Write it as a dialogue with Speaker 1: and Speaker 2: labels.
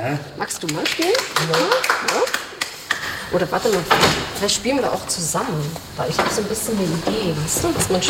Speaker 1: Magst du mal spielen? Ja. Oder warte mal, vielleicht spielen wir da auch zusammen. Weil ich habe so ein bisschen eine Idee, weißt du, was man